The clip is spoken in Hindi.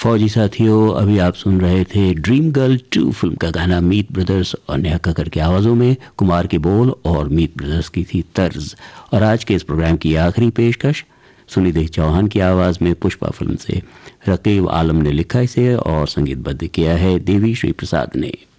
फौजी साथियों, अभी आप सुन रहे थे ड्रीम गर्ल 2 फिल्म का गाना मीत ब्रदर्स और नेहा कक्कड़ की आवाज़ों में। कुमार के बोल और मीत ब्रदर्स की थी तर्ज। और आज के इस प्रोग्राम की आखिरी पेशकश सुनिधि चौहान की आवाज़ में पुष्पा फिल्म से। रकीब आलम ने लिखा इसे और संगीतबद्ध किया है देवी श्री प्रसाद ने।